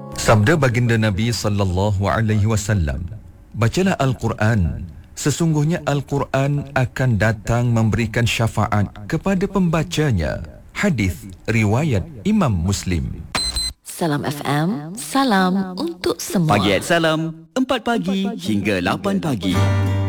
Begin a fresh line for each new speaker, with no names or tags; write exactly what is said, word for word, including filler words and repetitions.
Sabda baginda Nabi sallallahu alaihi wasallam, bacalah Al-Quran. Sesungguhnya Al-Quran akan datang memberikan syafaat kepada pembacanya. Hadis riwayat Imam Muslim.
Salam F M, salam untuk semua.
Pagi at Salam, empat pagi hingga lapan pagi.